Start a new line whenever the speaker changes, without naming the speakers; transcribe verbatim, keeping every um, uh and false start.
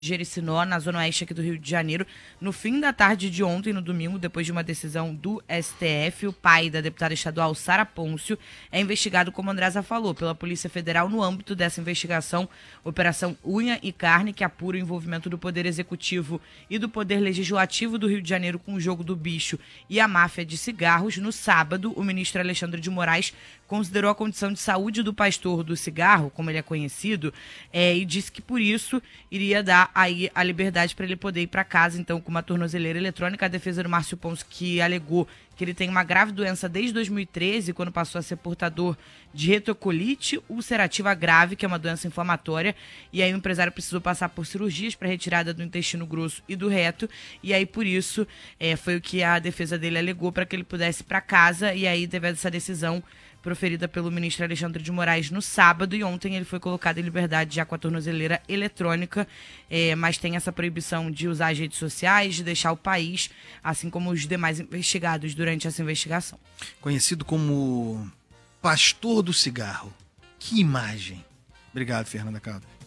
Jericinó, na zona oeste aqui do Rio de Janeiro, no fim da tarde de ontem, no domingo, depois de uma decisão do S T F. O pai da deputada estadual Sara Pôncio é investigado, como a Andresa falou, pela Polícia Federal no âmbito dessa investigação, Operação Unha e Carne, que apura o envolvimento do Poder Executivo e do Poder Legislativo do Rio de Janeiro com o jogo do bicho e a máfia de cigarros. No sábado, o ministro Alexandre de Moraes considerou a condição de saúde do pastor do cigarro, como ele é conhecido, é, e disse que por isso iria dar aí a liberdade para ele poder ir para casa, então, com uma tornozeleira eletrônica. A defesa do Márcio Pôncio, que alegou que ele tem uma grave doença desde dois mil e treze, quando passou a ser portador de retocolite ulcerativa grave, que é uma doença inflamatória, e aí o empresário precisou passar por cirurgias para retirada do intestino grosso e do reto, e aí por isso é, foi o que a defesa dele alegou para que ele pudesse ir para casa, e aí teve essa decisão proferida pelo ministro Alexandre de Moraes no sábado, e ontem ele foi colocado em liberdade já com a tornozeleira eletrônica, é, mas tem essa proibição de usar as redes sociais, de deixar o país, assim como os demais investigados durante essa investigação.
Conhecido como pastor do cigarro. Que imagem. Obrigado, Fernanda Caldas.